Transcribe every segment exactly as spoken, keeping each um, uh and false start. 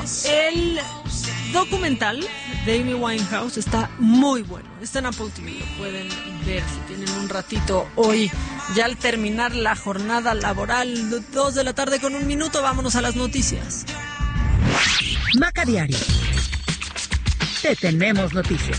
El documental de Amy Winehouse está muy bueno. Está en Apple T V, lo pueden ver si tienen un ratito hoy. Ya al terminar la jornada laboral, dos de la tarde con un minuto, vámonos a las noticias. Maca Diario. Te tenemos noticias.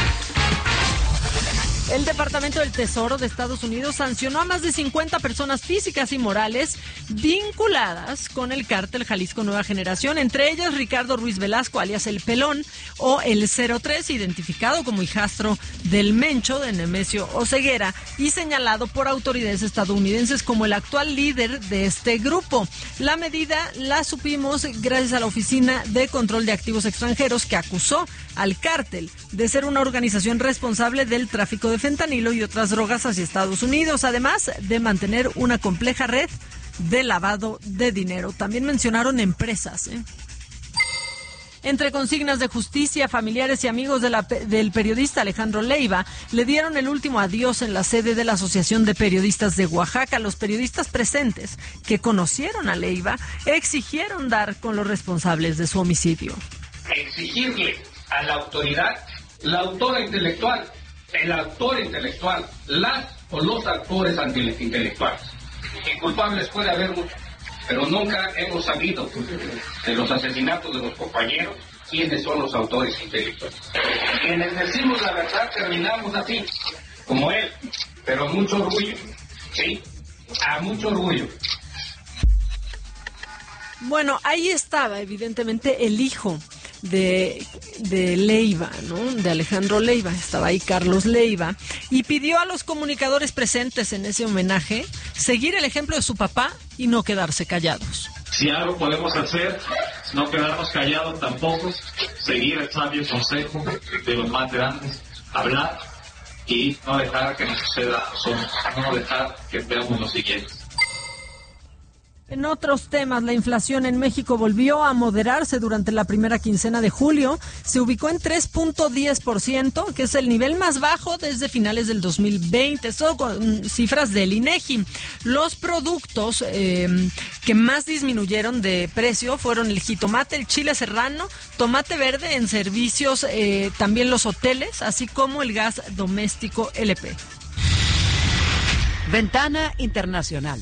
El Departamento del Tesoro de Estados Unidos sancionó a más de cincuenta personas físicas y morales vinculadas con el cártel Jalisco Nueva Generación, entre ellas Ricardo Ruiz Velasco, alias El Pelón, o el cero tres, identificado como hijastro del Mencho de Nemesio Oseguera y señalado por autoridades estadounidenses como el actual líder de este grupo. La medida la supimos gracias a la Oficina de Control de Activos Extranjeros, que acusó al cártel de ser una organización responsable del tráfico de fentanilo y otras drogas hacia Estados Unidos, además de mantener una compleja red de lavado de dinero. También mencionaron empresas, ¿eh? Entre consignas de justicia, familiares y amigos de la, del periodista Alejandro Leiva le dieron el último adiós en la sede de la Asociación de Periodistas de Oaxaca. Los periodistas presentes que conocieron a Leiva exigieron dar con los responsables de su homicidio. Exigirle a la autoridad, la autora intelectual, el actor intelectual, las o los actores intelectuales. Y culpables puede haber muchos, pero nunca hemos sabido de los asesinatos de los compañeros quiénes son los autores intelectuales. Quienes decimos la verdad terminamos así, como él, pero mucho orgullo, ¿sí? A mucho orgullo. Bueno, ahí estaba evidentemente el hijo de, de Leiva, ¿no? De Alejandro Leiva. Estaba ahí Carlos Leiva y pidió a los comunicadores presentes en ese homenaje seguir el ejemplo de su papá y no quedarse callados. Si algo podemos hacer, no quedarnos callados tampoco, seguir el sabio consejo de los más grandes, hablar y no dejar que nos suceda a nosotros, no dejar que veamos lo siguiente. En otros temas, la inflación en México volvió a moderarse durante la primera quincena de julio. Se ubicó en tres punto diez por ciento, que es el nivel más bajo desde finales del dos mil veinte. Esto con cifras del INEGI. Los productos eh, que más disminuyeron de precio fueron el jitomate, el chile serrano, tomate verde en servicios, eh, también los hoteles, así como el gas doméstico L P. Ventana Internacional.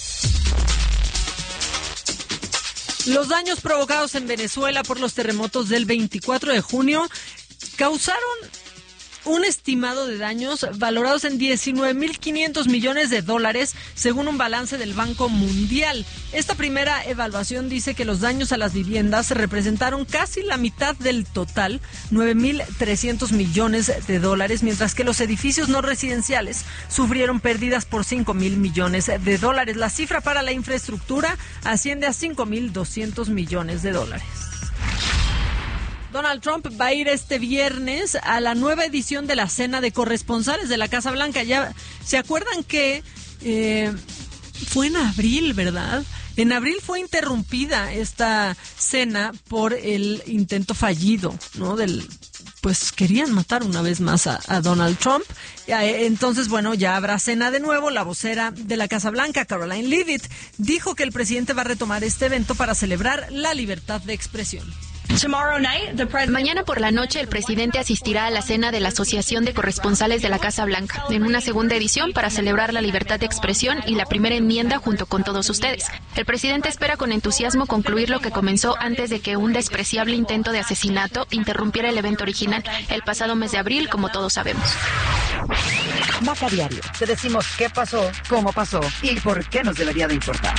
Los daños provocados en Venezuela por los terremotos del veinticuatro de junio causaron un estimado de daños valorados en diecinueve mil quinientos millones de dólares, según un balance del Banco Mundial. Esta primera evaluación dice que los daños a las viviendas representaron casi la mitad del total, nueve mil trescientos millones de dólares, mientras que los edificios no residenciales sufrieron pérdidas por cinco mil millones de dólares. La cifra para la infraestructura asciende a cinco mil doscientos millones de dólares. Donald Trump va a ir este viernes a la nueva edición de la Cena de Corresponsales de la Casa Blanca. Ya se acuerdan que eh, fue en abril, ¿verdad? En abril fue interrumpida esta cena por el intento fallido, ¿no? Del, pues querían matar una vez más a, a Donald Trump. Entonces, bueno, ya habrá cena de nuevo. La vocera de la Casa Blanca, Caroline Leavitt, dijo que el presidente va a retomar este evento para celebrar la libertad de expresión. Mañana por la noche el presidente asistirá a la cena de la Asociación de Corresponsales de la Casa Blanca, en una segunda edición para celebrar la libertad de expresión y la primera enmienda junto con todos ustedes. El presidente espera con entusiasmo concluir lo que comenzó antes de que un despreciable intento de asesinato interrumpiera el evento original el pasado mes de abril, como todos sabemos. Maca Diario. Te decimos qué pasó, cómo pasó y por qué nos debería de importar.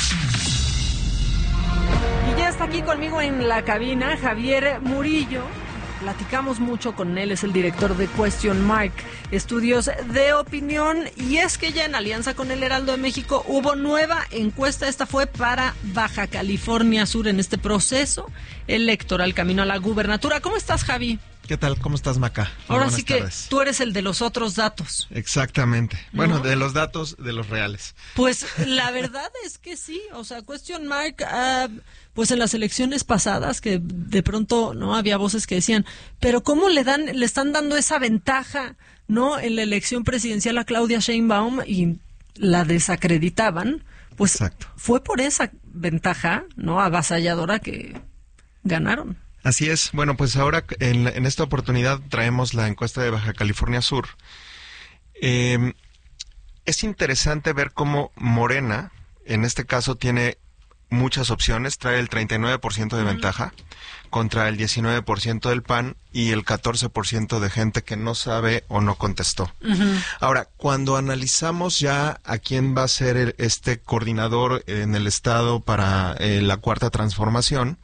Ya está aquí conmigo en la cabina Javier Murillo. Platicamos mucho con él, es el director de Question Mark, estudios de opinión, y es que ya en alianza con el Heraldo de México hubo nueva encuesta. Esta fue para Baja California Sur en este proceso electoral camino a la gubernatura. ¿Cómo estás, Javi? ¿Qué tal? ¿Cómo estás, Maca? Muy Ahora sí que tardes. Tú eres el de los otros datos. Exactamente. Bueno, ¿no? De los datos, de los reales. Pues la verdad es que sí. O sea, Question Mark, uh, pues en las elecciones pasadas, que de pronto no había voces que decían, pero ¿cómo le dan, le están dando esa ventaja, no, en la elección presidencial a Claudia Sheinbaum y la desacreditaban? Pues Exacto. Fue por esa ventaja, no, avasalladora que ganaron. Así es. Bueno, pues ahora en, en esta oportunidad traemos la encuesta de Baja California Sur. Eh, es interesante ver cómo Morena, en este caso, tiene muchas opciones. Trae el treinta y nueve por ciento de uh-huh. ventaja contra el diecinueve por ciento del P A N y el catorce por ciento de gente que no sabe o no contestó. Uh-huh. Ahora, cuando analizamos ya a quién va a ser el, este coordinador en el Estado para eh, la Cuarta Transformación,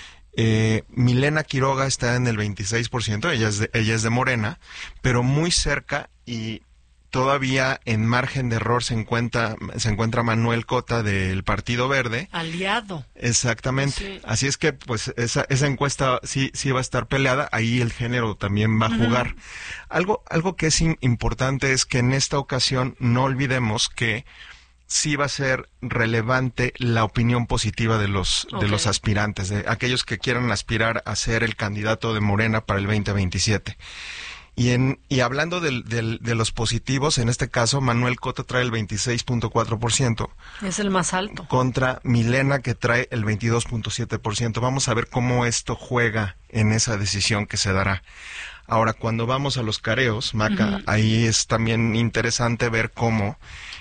Eh, Milena Quiroga está en el veintiséis por ciento, ella es, de, ella es de Morena, pero muy cerca y todavía en margen de error se encuentra, se encuentra Manuel Cota del Partido Verde. Aliado. Exactamente. Sí. Así es que pues esa, esa encuesta sí, sí va a estar peleada, ahí el género también va a jugar. Uh-huh. Algo, algo que es importante es que en esta ocasión no olvidemos que sí va a ser relevante la opinión positiva de los okay. de los aspirantes, de aquellos que quieran aspirar a ser el candidato de Morena para el veinte veintisiete. Y en y hablando del, del, de los positivos, en este caso Manuel Cota trae el veintiséis punto cuatro por ciento. Es el más alto. Contra Milena, que trae el veintidós punto siete por ciento. Vamos a ver cómo esto juega en esa decisión que se dará. Ahora, cuando vamos a los careos, Maca, uh-huh. ahí es también interesante ver cómo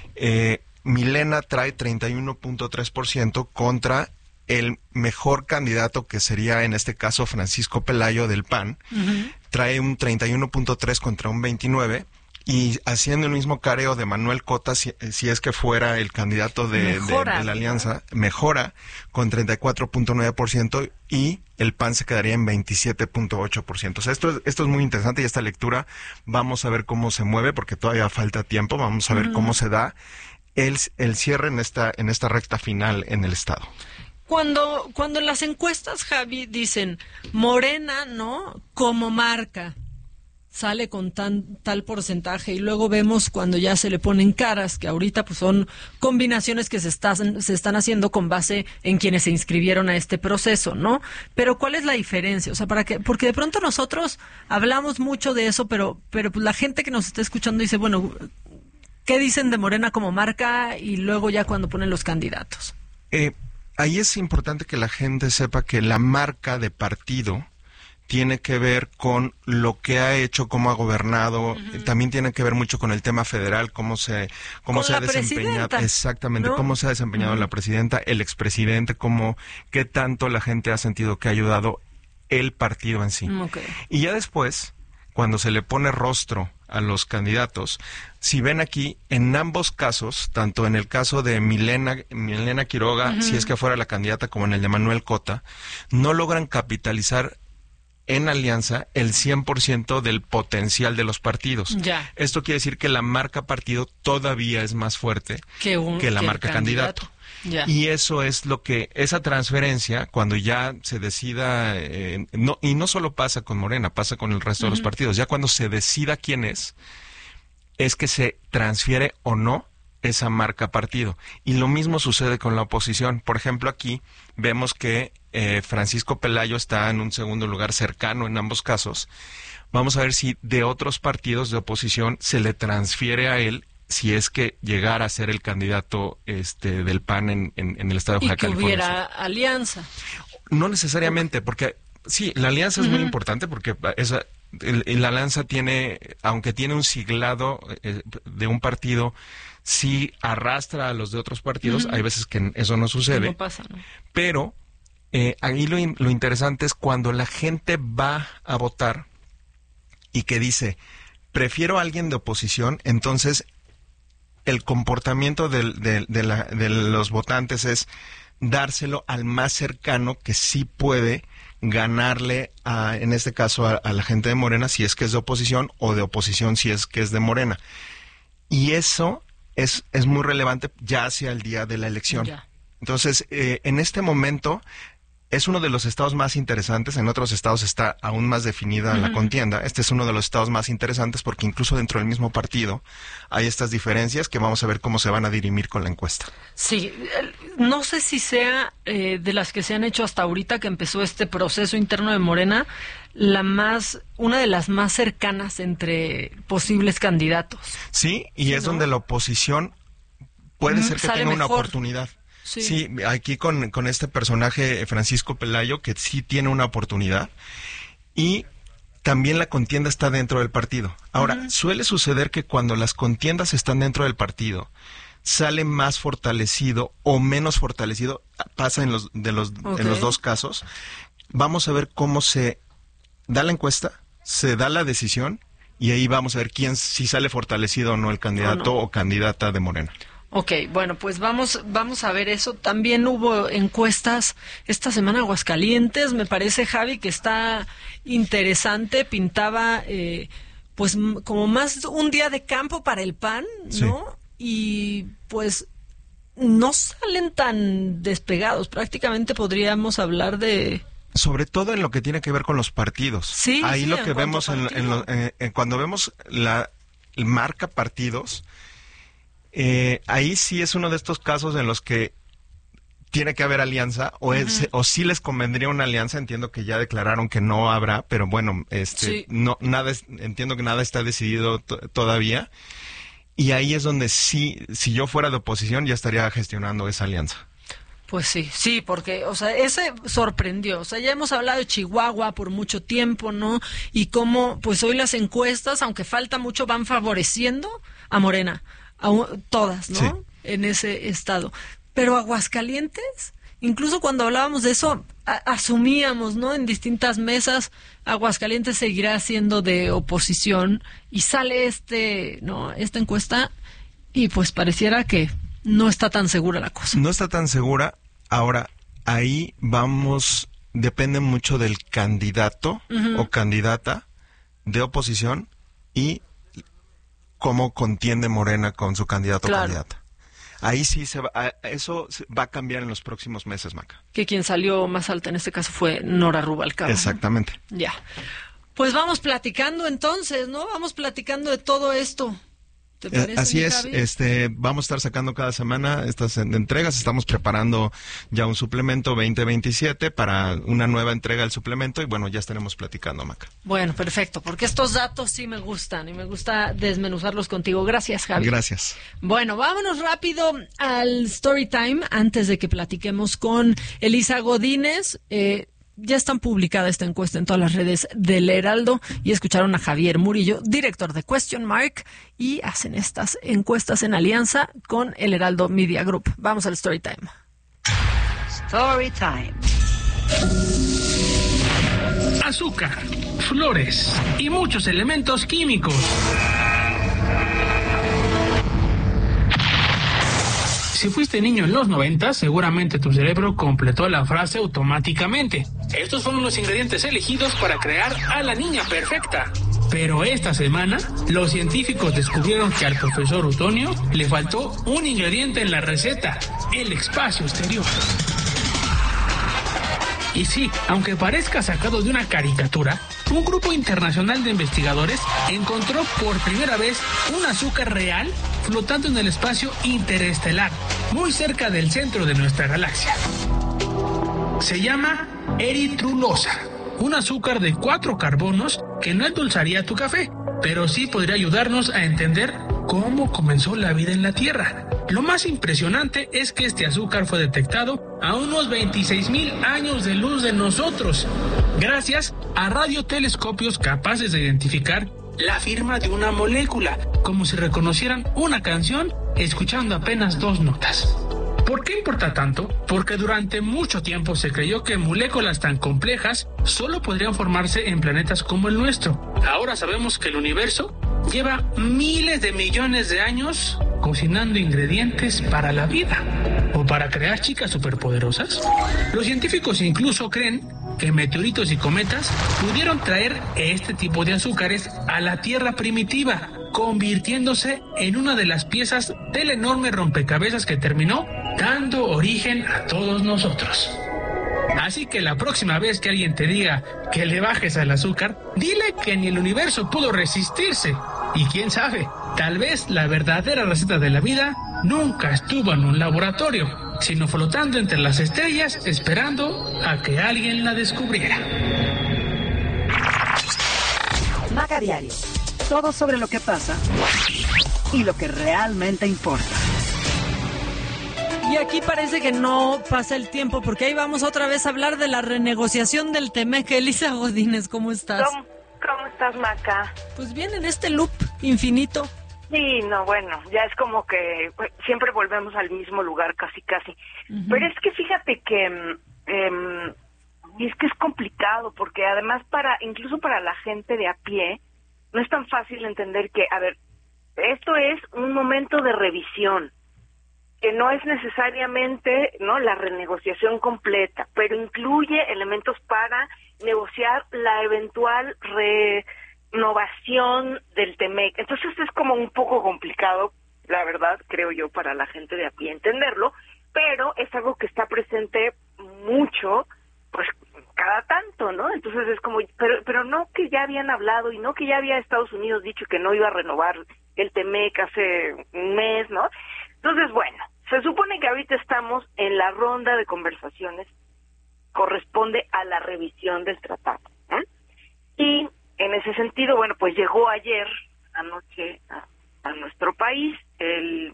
eh, Milena trae treinta y uno punto tres por ciento contra el mejor candidato, que sería en este caso Francisco Pelayo del P A N. Uh-huh. Trae un treinta y uno punto tres contra un veintinueve, y haciendo el mismo careo de Manuel Cota, si, si es que fuera el candidato de, de, de la alianza, mejora con treinta y cuatro punto nueve por ciento y el P A N se quedaría en veintisiete punto ocho por ciento. O sea, esto, esto es muy interesante y esta lectura vamos a ver cómo se mueve porque todavía falta tiempo, vamos a ver uh-huh. cómo se da el, el cierre en esta, en esta recta final en el Estado. Cuando, cuando en las encuestas, Javi, dicen Morena, ¿no?, como marca, sale con tan, tal porcentaje, y luego vemos cuando ya se le ponen caras, que ahorita pues son combinaciones que se están, se están haciendo con base en quienes se inscribieron a este proceso, ¿no? Pero ¿cuál es la diferencia? O sea, para que, porque de pronto nosotros hablamos mucho de eso, pero, pero pues la gente que nos está escuchando dice, bueno, ¿qué dicen de Morena como marca? Y luego ya cuando ponen los candidatos. Eh... Ahí es importante que la gente sepa que la marca de partido tiene que ver con lo que ha hecho, cómo ha gobernado, uh-huh. también tiene que ver mucho con el tema federal, cómo se cómo se ha desempeñado, exactamente, ¿no? Cómo se ha desempeñado uh-huh. la presidenta, el expresidente, cómo, qué tanto la gente ha sentido que ha ayudado el partido en sí. Okay. Y ya después, cuando se le pone rostro a los candidatos, si ven aquí, en ambos casos, tanto en el caso de Milena, Milena Quiroga, uh-huh. si es que fuera la candidata, como en el de Manuel Cota, no logran capitalizar en alianza el cien por ciento del potencial de los partidos. Ya. Esto quiere decir que la marca partido todavía es más fuerte que, un, que la que marca candidato. candidato. Ya. Y eso es lo que, esa transferencia, cuando ya se decida, eh, no, y no solo pasa con Morena, pasa con el resto uh-huh. de los partidos, ya cuando se decida quién es, es que se transfiere o no esa marca partido. Y lo mismo sucede con la oposición. Por ejemplo, aquí vemos que eh, Francisco Pelayo está en un segundo lugar cercano en ambos casos. Vamos a ver si de otros partidos de oposición se le transfiere a él, si es que llegara a ser el candidato este del P A N en, en, en el estado de Baja California. Y que hubiera alianza. No necesariamente, porque sí, la alianza es uh-huh. muy importante porque esa, el, el, la alianza tiene, aunque tiene un siglado eh, de un partido, sí arrastra a los de otros partidos. Uh-huh. Hay veces que eso no sucede. No pasa, ¿no? Pero eh, ahí lo, lo interesante es cuando la gente va a votar y que dice, prefiero a alguien de oposición, entonces el comportamiento de, de, de, la, de los votantes es dárselo al más cercano que sí puede ganarle, a, en este caso, a, a la gente de Morena, si es que es de oposición, o de oposición si es que es de Morena. Y eso es, es muy relevante ya hacia el día de la elección. Ya. Entonces, eh, en este momento es uno de los estados más interesantes. En otros estados está aún más definida uh-huh. la contienda. Este es uno de los estados más interesantes porque incluso dentro del mismo partido hay estas diferencias que vamos a ver cómo se van a dirimir con la encuesta. Sí, no sé si sea eh, de las que se han hecho hasta ahorita que empezó este proceso interno de Morena, la más, una de las más cercanas entre posibles candidatos. Sí, y sí, es ¿no? donde la oposición puede ser que tenga mejor una oportunidad. Sí, sí aquí con, con este personaje Francisco Pelayo, que sí tiene una oportunidad, y también la contienda está dentro del partido. Ahora, uh-huh. suele suceder que cuando las contiendas están dentro del partido, sale más fortalecido o menos fortalecido, pasa en los, de los, okay. en los dos casos. Vamos a ver cómo se da la encuesta, se da la decisión, y ahí vamos a ver quién, si sale fortalecido o no el candidato o, no. o candidata de Morena. Ok, bueno, pues vamos vamos a ver eso. También hubo encuestas esta semana en Aguascalientes, me parece, Javi, que está interesante, pintaba eh, pues m- como más un día de campo para el P A N, ¿no? Sí. Y pues no salen tan despegados, prácticamente podríamos hablar de... Sobre todo en lo que tiene que ver con los partidos. Sí, Ahí sí, lo que vemos en, en lo, en, en cuando vemos la marca partidos, eh, ahí sí es uno de estos casos en los que tiene que haber alianza, o es, uh-huh. o sí les convendría una alianza. Entiendo que ya declararon que no habrá, pero bueno, este, sí. no, nada, es, entiendo que nada está decidido t- todavía. Y ahí es donde sí, si yo fuera de oposición, ya estaría gestionando esa alianza. Pues sí, sí, porque, o sea, ese sorprendió. O sea, ya hemos hablado de Chihuahua por mucho tiempo, ¿no? Y cómo, pues hoy las encuestas, aunque falta mucho, van favoreciendo a Morena, a un, todas, ¿no? Sí. En ese estado. Pero Aguascalientes, incluso cuando hablábamos de eso, a, asumíamos, ¿no? En distintas mesas, Aguascalientes seguirá siendo de oposición, y sale este, ¿no? Esta encuesta, y pues pareciera que no está tan segura la cosa. No está tan segura. Ahora, ahí vamos, depende mucho del candidato uh-huh. o candidata de oposición y cómo contiende Morena con su candidato claro. o candidata. Ahí sí se va, eso va a cambiar en los próximos meses, Maca. Que quien salió más alta en este caso fue Nora Rubalcaba. Exactamente. ¿No? Ya. Pues vamos platicando entonces, ¿no? Vamos platicando de todo esto. ¿Te parece, eh, así es, Javi? este, vamos a estar sacando cada semana estas entregas. Estamos preparando ya un suplemento veinte veintisiete para una nueva entrega del suplemento, y bueno, ya estaremos platicando, Maca. Bueno, perfecto, porque estos datos sí me gustan y me gusta desmenuzarlos contigo. Gracias, Javi. Gracias. Bueno, vámonos rápido al story time antes de que platiquemos con Elisa Godínez. Eh, Ya están publicada esta encuesta en todas las redes del Heraldo, y escucharon a Javier Murillo, director de Question Mark, y hacen estas encuestas en alianza con el Heraldo Media Group. Vamos al Story Time. Story Time. Azúcar, flores y muchos elementos químicos. Si fuiste niño en los noventa, seguramente tu cerebro completó la frase automáticamente. Estos fueron los ingredientes elegidos para crear a la niña perfecta. Pero esta semana, los científicos descubrieron que al profesor Utonio le faltó un ingrediente en la receta: el espacio exterior. Y sí, aunque parezca sacado de una caricatura, un grupo internacional de investigadores encontró por primera vez un azúcar real flotando en el espacio interestelar, muy cerca del centro de nuestra galaxia. Se llama eritrulosa, un azúcar de cuatro carbonos que no endulzaría tu café, pero sí podría ayudarnos a entender cómo comenzó la vida en la Tierra. Lo más impresionante es que este azúcar fue detectado a unos veintiséis mil años de luz de nosotros, gracias a radiotelescopios capaces de identificar la firma de una molécula, como si reconocieran una canción escuchando apenas dos notas. ¿Por qué importa tanto? Porque durante mucho tiempo se creyó que moléculas tan complejas solo podrían formarse en planetas como el nuestro. Ahora sabemos que el universo lleva miles de millones de años cocinando ingredientes para la vida, o para crear chicas superpoderosas. Los científicos incluso creen que meteoritos y cometas pudieron traer este tipo de azúcares a la Tierra primitiva, convirtiéndose en una de las piezas del enorme rompecabezas que terminó dando origen a todos nosotros. Así que la próxima vez que alguien te diga que le bajes al azúcar, dile que ni el universo pudo resistirse. Y quién sabe, tal vez la verdadera receta de la vida nunca estuvo en un laboratorio, sino flotando entre las estrellas, esperando a que alguien la descubriera. Maca Diario. Todo sobre lo que pasa y lo que realmente importa. Y aquí parece que no pasa el tiempo, porque ahí vamos otra vez a hablar de la renegociación del Temec. Elisa Godínez, ¿cómo estás? ¿Cómo, cómo estás, Maca? Pues bien, en este loop infinito. Sí, no, bueno, ya es como que siempre volvemos al mismo lugar, casi, casi. Uh-huh. Pero es que fíjate que eh, es que es complicado, porque además para, incluso para la gente de a pie, no es tan fácil entender que, a ver, esto es un momento de revisión, que no es necesariamente, ¿no?, la renegociación completa, pero incluye elementos para negociar la eventual renovación del Temec. Entonces es como un poco complicado, la verdad, creo yo, para la gente de a pie entenderlo, pero es algo que está presente mucho, pues cada tanto, ¿no? Entonces es como, pero pero no que ya habían hablado y no que ya había Estados Unidos dicho que no iba a renovar el Temec hace un mes, ¿no? Entonces, bueno, se supone que ahorita estamos en la ronda de conversaciones, corresponde a la revisión del tratado, ¿eh? Y en ese sentido, bueno, pues llegó ayer, anoche, a, a nuestro país, el,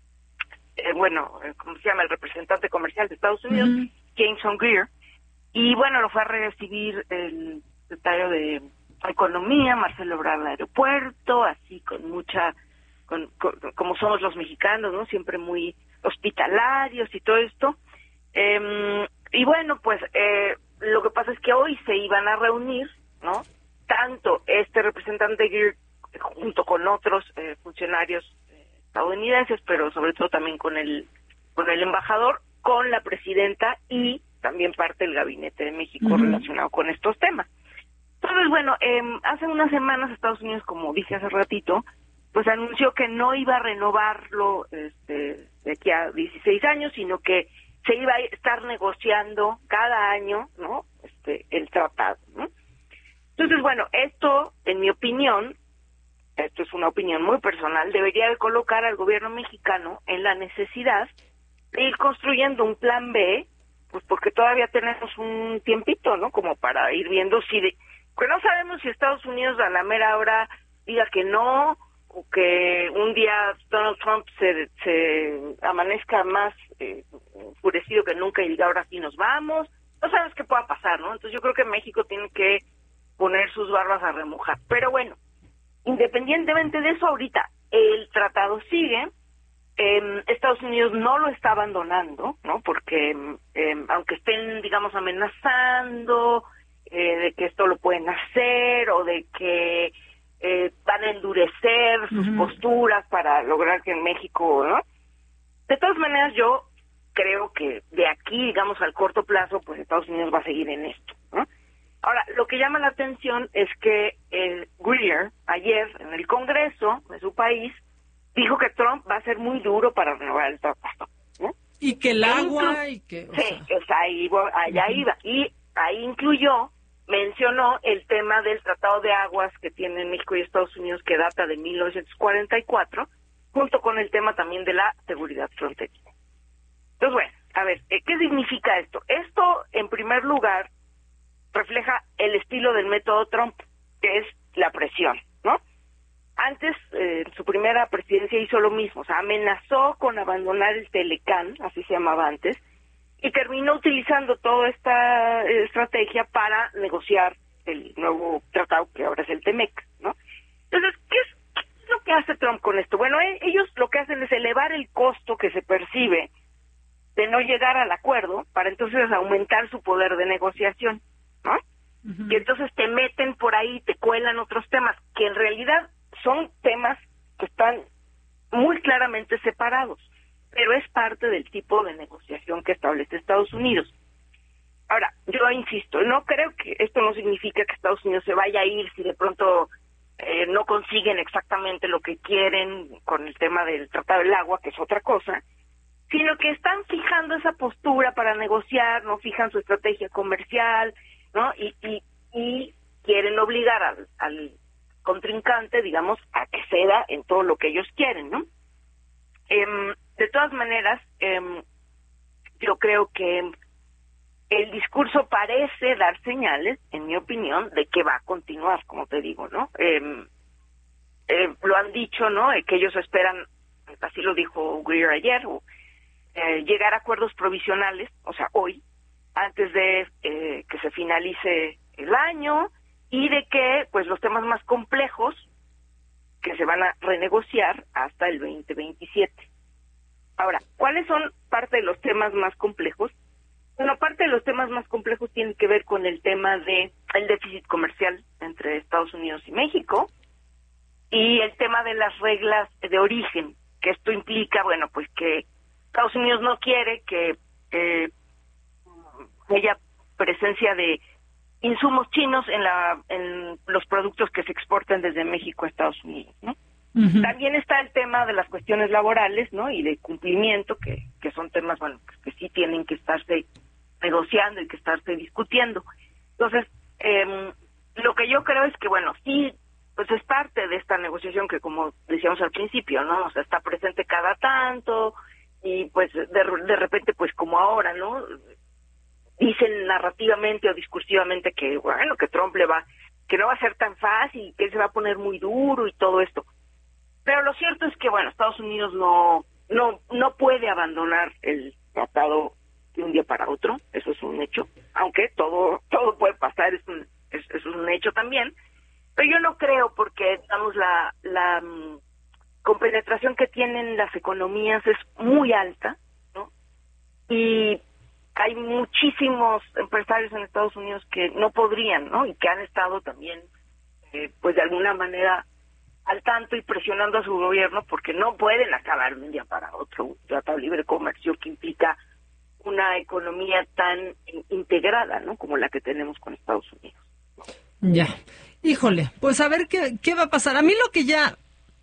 eh, bueno, ¿cómo se llama? El representante comercial de Estados Unidos, uh-huh. Jameson Greer, y bueno, lo fue a recibir el secretario de Economía, Marcelo Ebrard, al aeropuerto, así con mucha... Con, con, como somos los mexicanos, ¿no? Siempre muy hospitalarios y todo esto. Eh, y bueno, pues eh, lo que pasa es que hoy se iban a reunir, ¿no? Tanto este representante Greer junto con otros eh, funcionarios eh, estadounidenses, pero sobre todo también con el con el embajador, con la presidenta y también parte del gabinete de México uh-huh. relacionado con estos temas. Entonces, bueno, eh, hace unas semanas Estados Unidos, como dije hace ratito, pues anunció que no iba a renovarlo este, de aquí a dieciséis años, sino que se iba a estar negociando cada año, ¿no? Este, el tratado, ¿no? Entonces, bueno, esto, en mi opinión, esto es una opinión muy personal, debería de colocar al gobierno mexicano en la necesidad de ir construyendo un plan B, pues porque todavía tenemos un tiempito, ¿no? Como para ir viendo si, de, pues no sabemos si Estados Unidos a la mera hora diga que no, o que un día Donald Trump se, se amanezca más eh, enfurecido que nunca y diga ahora sí nos vamos. No sabes qué pueda pasar, ¿no? Entonces yo creo que México tiene que poner sus barbas a remojar. Pero bueno, independientemente de eso, ahorita el tratado sigue. Eh, Estados Unidos no lo está abandonando, ¿no? Porque eh, aunque estén, digamos, amenazando eh, de que esto lo pueden hacer o de que Eh, van a endurecer sus uh-huh. posturas para lograr que en México, ¿no? De todas maneras, yo creo que de aquí, digamos, al corto plazo, pues Estados Unidos va a seguir en esto, ¿no? Ahora, lo que llama la atención es que el Greer, ayer, en el Congreso de su país, dijo que Trump va a ser muy duro para renovar el tratado, ¿no? Y que el agua, y que... O sí, sea... es ahí, allá uh-huh. iba, y ahí incluyó mencionó el tema del Tratado de Aguas que tienen México y Estados Unidos, que data de mil novecientos cuarenta y cuatro, junto con el tema también de la seguridad fronteriza. Entonces, bueno, a ver, ¿qué significa esto? Esto, en primer lugar, refleja el estilo del método Trump, que es la presión, ¿no? Antes, eh, en su primera presidencia hizo lo mismo, o sea, amenazó con abandonar el Telecán, así se llamaba antes, y terminó utilizando toda esta estrategia para negociar el nuevo tratado que ahora es el Temec, ¿no? Entonces, ¿qué es, qué es lo que hace Trump con esto? Bueno, eh, ellos lo que hacen es elevar el costo que se percibe de no llegar al acuerdo para entonces aumentar su poder de negociación, ¿no? Uh-huh. Y entonces te meten por ahí, te cuelan otros temas que en realidad son temas que están muy claramente separados, pero es parte del tipo de negociación que establece Estados Unidos. Ahora, yo insisto, no creo que esto no significa que Estados Unidos se vaya a ir si de pronto eh, no consiguen exactamente lo que quieren con el tema del Tratado del Agua, que es otra cosa, sino que están fijando esa postura para negociar, no fijan su estrategia comercial, ¿no? Y, y, y quieren obligar al, al contrincante, digamos, a que ceda en todo lo que ellos quieren, ¿no? Eh, de todas maneras, eh, yo creo que el discurso parece dar señales, en mi opinión, de que va a continuar, como te digo, ¿no? Eh, eh, lo han dicho, ¿no? Eh, que ellos esperan, así lo dijo Greer ayer, eh, llegar a acuerdos provisionales, o sea, hoy, antes de eh, que se finalice el año, y de que pues los temas más complejos que se van a renegociar hasta el veinte veintisiete. Ahora, ¿cuáles son parte de los temas más complejos? Bueno, parte de los temas más complejos tiene que ver con el tema de el déficit comercial entre Estados Unidos y México y el tema de las reglas de origen, que esto implica, bueno, pues que Estados Unidos no quiere que eh, haya presencia de insumos chinos en la en los productos que se exportan desde México a Estados Unidos, ¿no? Uh-huh. También está el tema de las cuestiones laborales, ¿no? Y de cumplimiento, que, que son temas, bueno, que sí tienen que estarse negociando y que estarse discutiendo. Entonces, eh, lo que yo creo es que, bueno, sí, pues es parte de esta negociación que, como decíamos al principio, ¿no? O sea, está presente cada tanto y, pues, de, de repente, pues, como ahora, ¿no? Dicen narrativamente o discursivamente que, bueno, que Trump le va, que no va a ser tan fácil, que él se va a poner muy duro y todo esto. Pero lo cierto es que, bueno, Estados Unidos no no no puede abandonar el tratado de un día para otro, eso es un hecho, aunque todo todo puede pasar, es un es, es un hecho también, pero yo no creo porque, digamos, la, la um, compenetración que tienen las economías es muy alta, ¿no? Y hay muchísimos empresarios en Estados Unidos que no podrían, ¿no? Y que han estado también, eh, pues de alguna manera, al tanto y presionando a su gobierno porque no pueden acabar de un día para otro un tratado de libre comercio que implica una economía tan integrada, ¿no? Como la que tenemos con Estados Unidos. Ya, híjole, pues a ver qué, qué va a pasar. A mí lo que ya,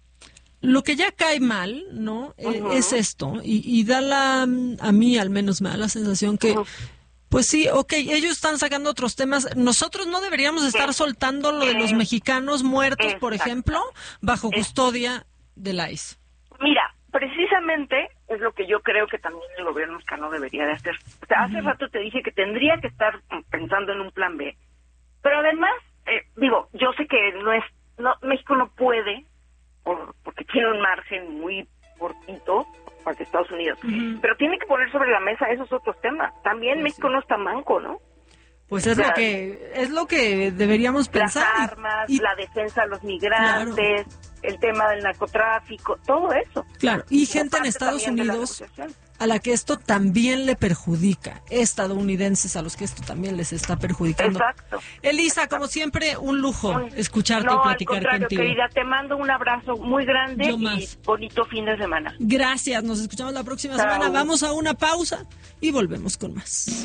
lo que ya cae mal, ¿no? Uh-huh. Eh, es esto, y, y da la, a mí al menos me da la sensación que, uh-huh. pues sí, ok, ellos están sacando otros temas. Nosotros no deberíamos estar sí. soltando lo de los mexicanos muertos, Exacto. por ejemplo, bajo custodia del I C E. Mira, precisamente es lo que yo creo que también el gobierno mexicano debería de hacer. O sea, hace uh-huh. rato te dije que tendría que estar pensando en un plan B, pero además, eh, digo, yo sé que no es, no, México no puede, por, porque tiene un margen muy cortito para Estados Unidos, uh-huh. pero tiene que poner sobre la mesa esos otros temas. También sí, México sí. no está manco, ¿no? Pues es, o sea, lo que es lo que deberíamos pensar. Las armas, y, la defensa a los migrantes, claro. el tema del narcotráfico, todo eso. Claro, y gente en Estados Unidos a la que esto también le perjudica, estadounidenses a los que esto también les está perjudicando. Exacto. Elisa, como siempre, un lujo muy, escucharte no, y platicar al contrario, contigo. Querida, te mando un abrazo muy grande Yo y más. bonito fin de semana. Gracias, nos escuchamos la próxima Chao. semana. Vamos a una pausa y volvemos con más.